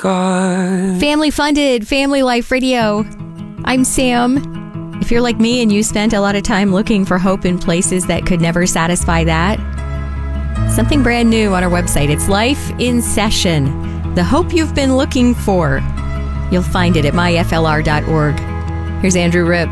God. Family funded, Family Life Radio. I'm Sam. If you're like me and you spent a lot of time looking for hope in places that could never satisfy that, something brand new on our website. It's Life in Session. The hope you've been looking for. You'll find it at myflr.org. Here's Andrew Ripp.